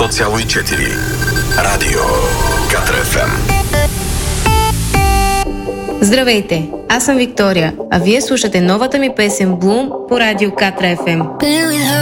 100,4. Радио Катра ФМ. Здравейте, аз съм Виктория, а вие слушате новата ми песен Bloom по радио Катра FM.